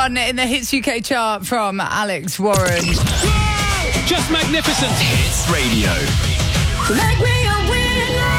one in the Hits UK chart from Alex Warren. Just magnificent. Hits Radio. Make me a winner.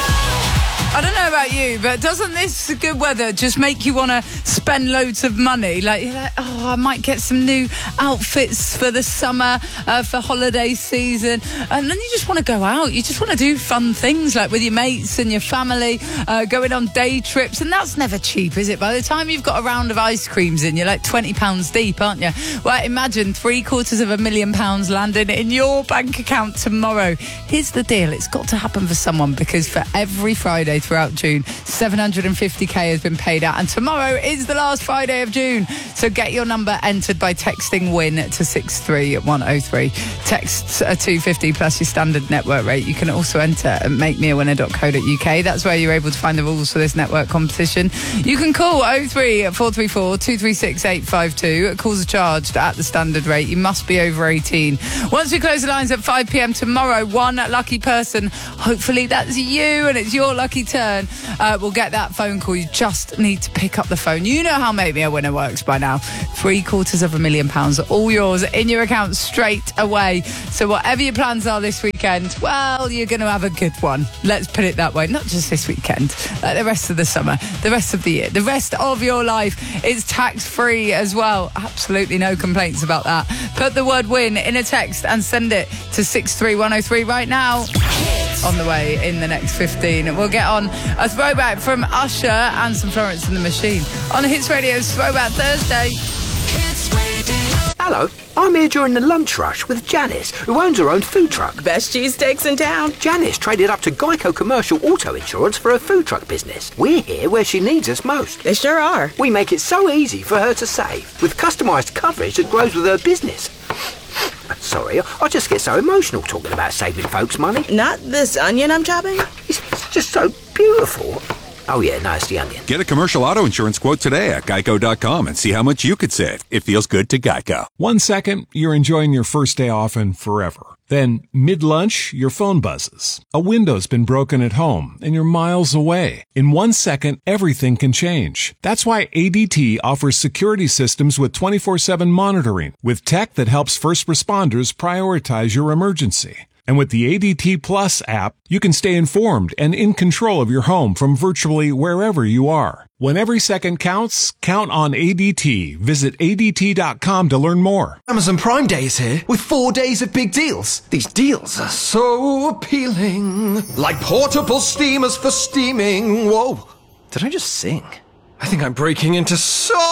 I don't know about you, but doesn't this good weather just make you want to spend loads of money? Like, you're like, oh, I might get some new outfits for the summer, for holiday season. And then you just want to go out. You just want to do fun things, like with your mates and your family, going on day trips. And that's never cheap, is it? By the time you've got a round of ice creams in, you're like £20 deep, aren't you? Well, imagine £750,000 landing in your bank account tomorrow. Here's the deal. It's got to happen for someone, because for every Friday throughout June, 750k has been paid out, and tomorrow is the last Friday of June. So get your number entered by texting WIN to 63103. Texts are $2.50 plus your standard network rate. You can also enter at makemeawinner.co.uk. That's where you're able to find the rules for this network competition. You can call 03434 236 852. Calls are charged at the standard rate. You must be over 18. Once we close the lines at 5 p.m. tomorrow, one lucky person, hopefully that's you and it's your lucky turn, we'll get that phone call. You just need to pick up the phone. You know how Make Me a Winner works by now. £750,000 are all yours in your account straight away. So whatever your plans are this weekend, well, you're going to have a good one. Let's put it that way. Not just this weekend, like the rest of the summer, the rest of the year, the rest of your life. It's tax-free as well. Absolutely no complaints about that. Put the word WIN in a text and send it to 63103 right now. On the way in the next 15. We'll get on a throwback from Usher and some Florence and the Machine on Hits Radio's Throwback Thursday. Hello, I'm here during the lunch rush with Janice, who owns her own food truck. Best cheesesteaks in town. Janice traded up to Geico Commercial Auto Insurance for her food truck business. We're here where she needs us most. They sure are. We make it so easy for her to save, with customised coverage that grows with her business. Sorry, I just get so emotional talking about saving folks money. Not this onion I'm chopping? It's just so beautiful. Oh yeah, no, it's the onion. Get a commercial auto insurance quote today at geico.com and see how much you could save. It feels good to Geico. 1 second, you're enjoying your first day off and forever. Then, mid-lunch, your phone buzzes. A window's been broken at home, and you're miles away. In 1 second, everything can change. That's why ADT offers security systems with 24/7 monitoring, with tech that helps first responders prioritize your emergency. And with the ADT Plus app, you can stay informed and in control of your home from virtually wherever you are. When every second counts, count on ADT. Visit ADT.com to learn more. Amazon Prime Day is here with 4 days of big deals. These deals are so appealing. Like portable steamers for steaming. Whoa. Did I just sing? I think I'm breaking into song.